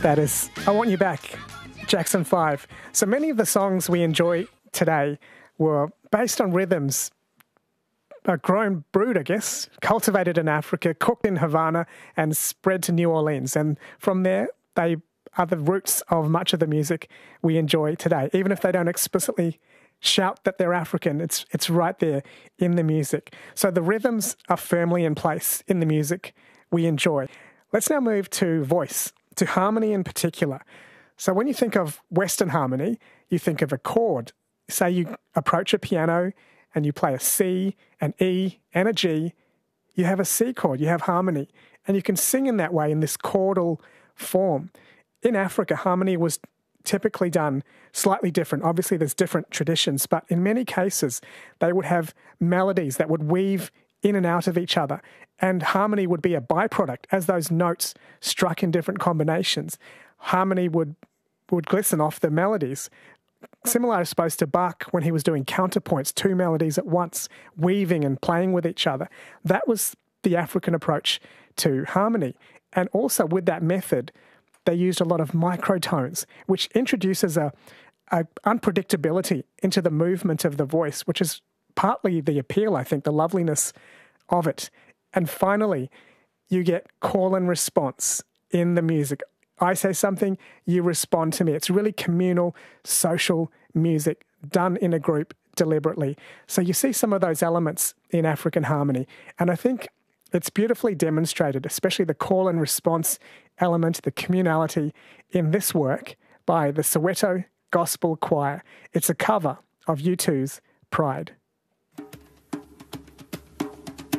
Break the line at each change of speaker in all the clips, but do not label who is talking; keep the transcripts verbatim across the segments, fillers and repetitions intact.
That is I Want You Back, Jackson five. So many of the songs we enjoy today were based on rhythms uh, grown, brewed, I guess, cultivated in Africa, cooked in Havana, and spread to New Orleans. And from there, they are the roots of much of the music we enjoy today. Even if they don't explicitly shout that they're African, it's it's right there in the music. So the rhythms are firmly in place in the music we enjoy. Let's now move to voice, to harmony in particular. So when you think of Western harmony, you think of a chord. Say you approach a piano and you play a C, an E, and a G. You have a C chord, you have harmony. And you can sing in that way in this chordal form. In Africa, harmony was typically done slightly different. Obviously, there's different traditions, but in many cases, they would have melodies that would weave in and out of each other, and harmony would be a byproduct. As those notes struck in different combinations, harmony would would glisten off the melodies. Similar, I suppose, to Bach when he was doing counterpoints, two melodies at once, weaving and playing with each other. That was the African approach to harmony. And also with that method, they used a lot of microtones, which introduces a, a unpredictability into the movement of the voice, which is partly the appeal, I think, the loveliness of it. And finally, you get call and response in the music. I say something, you respond to me. It's really communal, social music done in a group deliberately. So you see some of those elements in African harmony. And I think it's beautifully demonstrated, especially the call and response element, the communality in this work by the Soweto Gospel Choir. It's a cover of U two's Pride.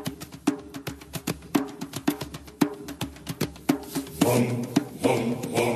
Boom, boom, boom.